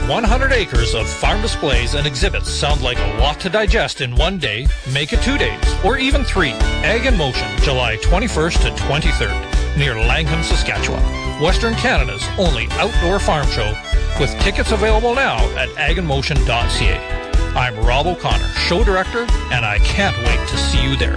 100 acres of farm displays and exhibits sound like a lot to digest in one day, make it 2 days, or even 3. Ag in Motion, July 21st to 23rd, near Langham, Saskatchewan. Western Canada's only outdoor farm show, with tickets available now at aginmotion.ca. I'm Rob O'Connor, show director, and I can't wait to see you there.